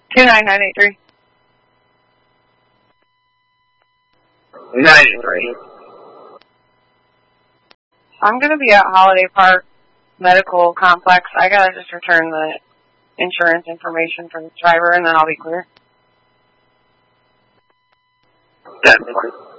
29983. 93. I'm going to be at Holiday Park Medical Complex. I got to just return the insurance information for the driver, and then I'll be clear. That's fine.